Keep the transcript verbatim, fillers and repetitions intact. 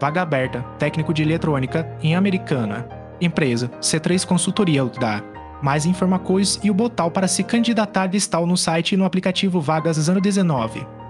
Vaga aberta, técnico de eletrônica, em Americana. Empresa, C três Consultoria da. Mais informações e o botão para se candidatar está no site e no aplicativo Vagas zero dezenove.